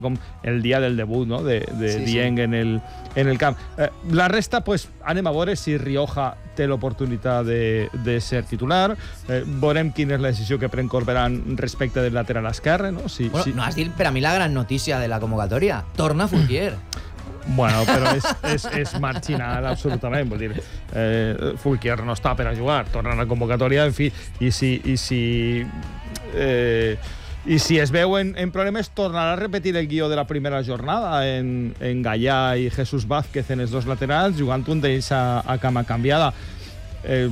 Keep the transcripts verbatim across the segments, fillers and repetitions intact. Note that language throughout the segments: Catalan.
com el dia del debut, no? de, de sí, Dieng sí. en, el, en el camp. Eh, la resta, pues, anem a veure si Rioja té l'oportunitat de, de ser titular. Eh, veurem quina és la decisió que pren Corberán respecte del lateral esquerre. No, si, bueno, si... no has dit per a mi la gran notícia de la convocatòria. Torna Fulquier. Bueno, però és, és, és marginal, absolutament. Vull dir, eh, Fulquier no està per a jugar. Torna a la convocatòria, en fi, i si... I si eh, I si es veuen en problemes, tornarà a repetir el guió de la primera jornada en, en Gallà i Jesús Vázquez en els dos laterals, jugant un d'ells a, a cama canviada. Eh,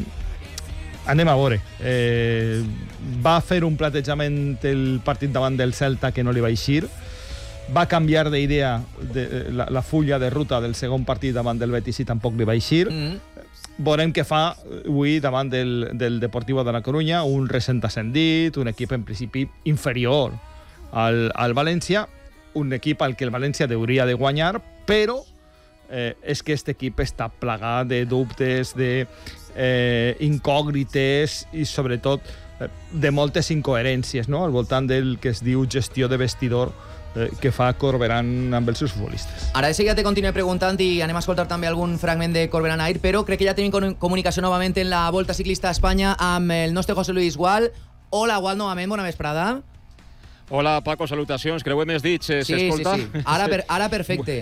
anem a veure. Eh, va fer un platejament el partit davant del Celta que no li va eixir. Va canviar d'idea de, la, la fulla de ruta del segon partit davant del Betis i tampoc li va eixir. Mm. Veurem què fa avui davant del, del Deportivo de la Coruña, un recent ascendit, un equip en principi inferior al, al València, un equip al que el València hauria de guanyar, però eh, és que aquest equip està plagat de dubtes, de eh, incògnites i sobretot eh, de moltes incoherències, no? Al voltant del que es diu gestió de vestidor Eh, que fa Corberán amb els seus futbolistes. Ara de seguida te continuo preguntant i anem a escoltar també algun fragment de Corberán Air, però crec que ja tenim comunicació novament en la Volta Ciclista a Espanya amb el nostre José Luis Gual. Hola, Gual, novament, bona vesprada. Hola, Paco, salutacions. Creuem els dits, eh, sí, s'escolta? Sí, sí, ara, per, ara perfecte.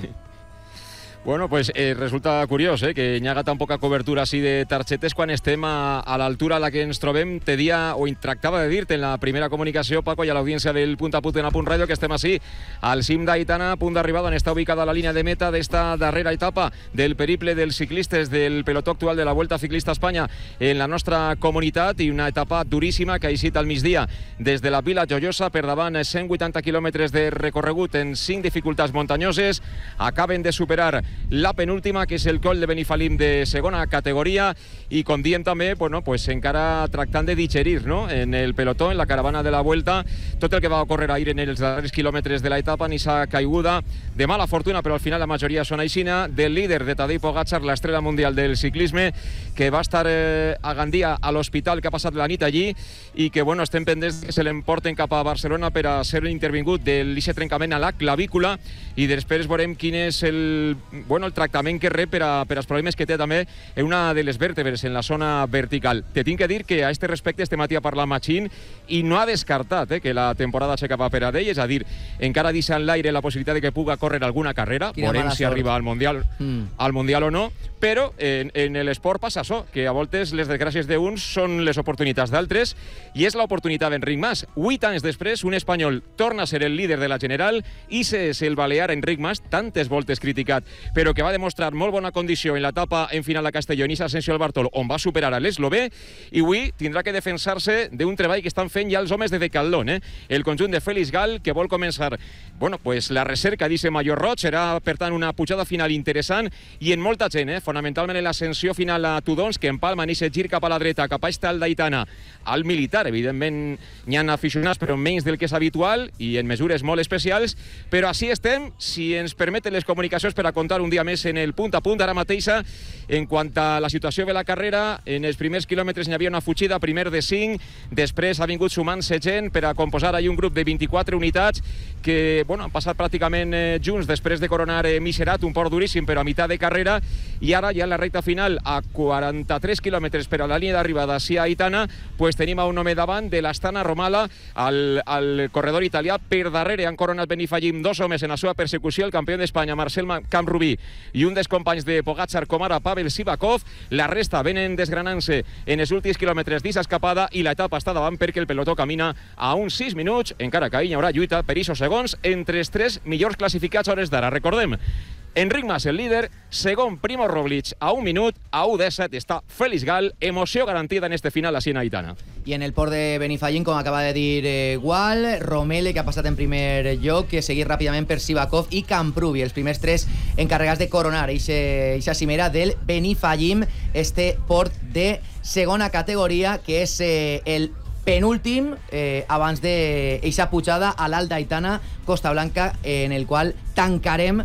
Bueno, pues eh, resulta curiós eh, que hi haga tan poca cobertura així de targetes quan estem a, a l'altura a la que ens trobem. Te dia, o tractava de dir-te en la primera comunicació, Paco, i a l'audiència del Punt a Punt en A Punt Ràdio, que estem així al cim d'Aitana, punt d'arribada on està ubicada la línia de meta d'esta darrera etapa del periple dels ciclistes del pelotó actual de la Vuelta Ciclista a Espanya en la nostra comunitat, i una etapa duríssima que ha eixit al migdia des de la Vila Joiosa per davant cent vuitanta quilòmetres de recorregut en cinc dificultats muntanyoses. Acaben de superar la penúltima, que és el coll de Benifalim de segona categoria, i com diem també, bueno, pues encara tractant de digerir, no? En el pelotó, en la caravana de la Vuelta, tot el que va ocórrer ahir en els darrers quilòmetres de l'etapa, ni s'ha caiguda de mala fortuna, però al final la majoria són aixina, del líder de Tadej Pogačar, l'estrella mundial del ciclisme, que va estar eh, a Gandia a l'hospital, que ha passat la nit allí, i que, bueno, estem pendents que se l'emporten cap a Barcelona per a ser intervingut de l'eixe trencament a la clavícula, i després veurem quin és el bueno, el tractament que rep per, a, per als problemes que té també en una de les vèrtebres, en la zona vertical. Te tinc que dir que a este respecte este matí ha parlat Machín i no ha descartat eh, que la temporada s'acaba per a d'ell, és a dir, encara deixa en l'aire la possibilitat de que puga córrer alguna carrera, veurem si arriba al Mundial, mm. al Mundial o no, però en, en l'esport passa això, que a voltes les desgràcies d'uns són les oportunitats d'altres, i és l'oportunitat d'Enric Mas. Vuit anys després, un espanyol torna a ser el líder de la general, i és el balear Enric Mas, tantes voltes criticat, però que va demostrar molt bona condició en l'etapa en final a Castelló, en Ascensió al Bartol, on va superar a l'eslovè, i avui tindrà que defensar-se d'un treball que estan fent ja els homes de Decathlon, eh? El conjunt de Félix Gal, que vol començar bueno, pues la recerca d'Ixe Major Roig, serà per tant una pujada final interessant, i en molta gent, eh? Fonamentalment en l'ascensió final a Tudons, que empalma en aquest gir cap a la dreta, cap a estal d'Aitana, al militar, evidentment n'hi ha aficionats, però menys del que és habitual, i en mesures molt especials, però així estem, si ens permeten les comunicacions, per a contar un dia més en el punt a punt. Ara mateixa, en quant a la situació de la carrera, en els primers quilòmetres n'hi havia una fugida, primer de cinc, després ha vingut sumant-se gent per a composar ahir un grup de vint-i-quatre unitats que bueno, han passat pràcticament eh, junts després de coronar eh, Miserat, un port duríssim però a meitat de carrera, i ara ja en la recta final, a quaranta-tres quilòmetres per a la línia d'arribada a Aitana, pues tenim a un home davant de l'Astana Romala, al, al corredor italià. Per darrere han coronat Benifallim dos homes en la seva persecució, el campió d'Espanya Marcel Camprubí i un dels companys de Pogačar, com ara Pavel Sivakov. La resta venen desgranant-se en els últims quilòmetres d'eixa escapada, i l'etapa està davant perquè el pelotó camina a uns sis minuts, encara que ahir hi haurà lluita per eixos segons entre els tres millors classificats a hores d'ara. Recordem, Enric Mas, el líder, segon Primo Roglic a un minut, a u disset està Félix Gal, emoció garantida en este final a Aitana. I en el port de Benifallim, com acaba de dir eh, Gual, Romele, que ha passat en primer lloc, que seguit ràpidament per Sivakov i Camprubi, els primers tres encarregats de coronar eixa cimera del Benifallim, este port de segona categoria, que és eh, el penúltim eh, abans d'eixa pujada a l'Alt d'Aitana, Costa Blanca, en el qual tancarem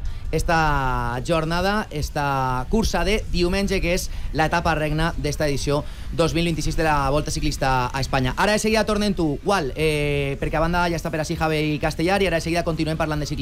esta jornada, esta cursa de diumenge, que és l'etapa regna d'esta edició dos mil vint-i-sis de la Volta Ciclista a Espanya. Ara de seguida tornem tu, Gual, eh, perquè a banda ja està per així Javi Castellar, i ara de seguida continuem parlant de ciclisme.